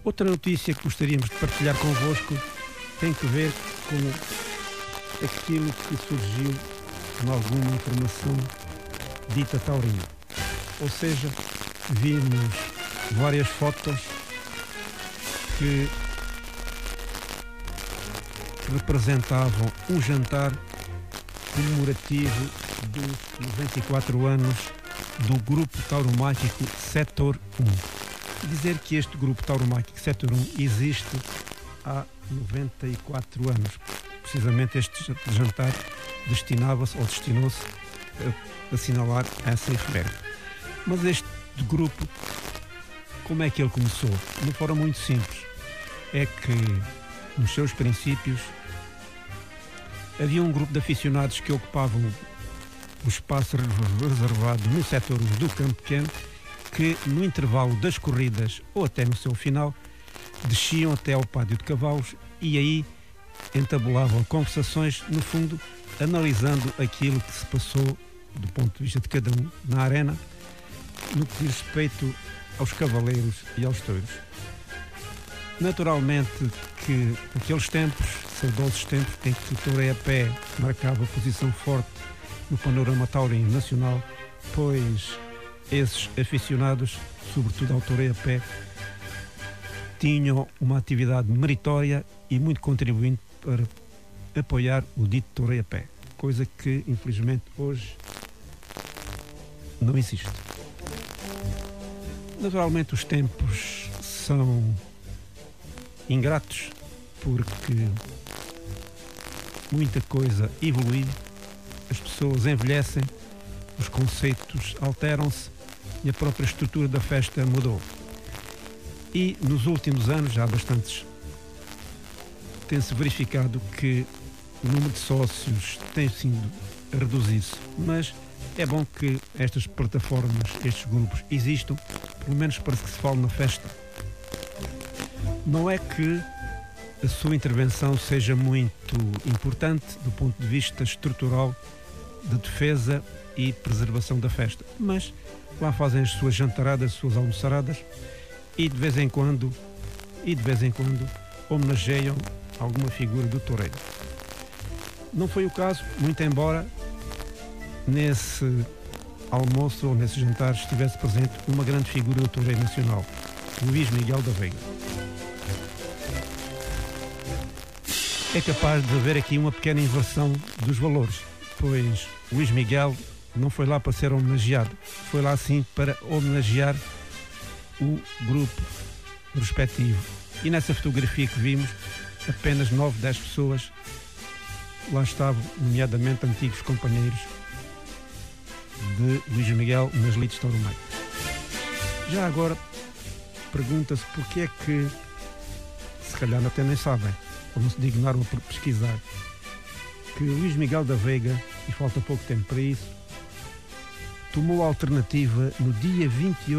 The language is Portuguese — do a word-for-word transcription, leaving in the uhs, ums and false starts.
Outra notícia que gostaríamos de partilhar convosco tem que ver com aquilo que surgiu em alguma informação dita taurina. Ou seja, vimos várias fotos que representavam um jantar comemorativo dos noventa e quatro anos do Grupo Tauromáquico Setor um. Dizer que este Grupo Tauromáquico Setor um existe há noventa e quatro anos. Precisamente este jantar destinava-se ou destinou-se a assinalar essa efeméride. Mas este grupo, como é que ele começou? De uma forma muito simples. É que, nos seus princípios, havia um grupo de aficionados que ocupavam o espaço reservado no setor do Campo Pequeno, que no intervalo das corridas ou até no seu final desciam até ao pátio de cavalos e aí entabulavam conversações, no fundo analisando aquilo que se passou do ponto de vista de cada um na arena no que diz respeito aos cavaleiros e aos touros. Naturalmente que aqueles tempos, saudosos tempos em que o toureio a pé marcava posição forte no panorama taurino nacional, pois esses aficionados, sobretudo ao toureio a pé, tinham uma atividade meritória e muito contribuinte para apoiar o dito toureio a pé, coisa que infelizmente hoje não existe. Naturalmente os tempos são ingratos porque muita coisa evolui, as pessoas envelhecem, os conceitos alteram-se e a própria estrutura da festa mudou. E nos últimos anos, já há bastantes, tem-se verificado que o número de sócios tem sido a reduzir-se, mas é bom que estas plataformas, estes grupos existam, pelo menos para que se fale na festa. Não é que a sua intervenção seja muito importante do ponto de vista estrutural de defesa e preservação da festa, mas lá fazem as suas jantaradas, as suas almoçaradas e de vez em quando e de vez em quando homenageiam alguma figura do toureiro. Não foi o caso, muito embora nesse almoço ou nesse jantar estivesse presente uma grande figura do toureiro nacional, Luís Miguel da Veiga. É capaz de haver aqui uma pequena inversão dos valores, pois Luís Miguel não foi lá para ser homenageado, foi lá sim para homenagear o grupo respectivo. E nessa fotografia que vimos, apenas nove, dez pessoas lá estavam, nomeadamente antigos companheiros de Luís Miguel nas lides tauromáquicas. Já agora, pergunta-se porque é que, se calhar até nem sabem, ou não se dignaram a pesquisar, que Luís Miguel da Veiga, e falta pouco tempo para isso, tomou a alternativa no dia vinte e oito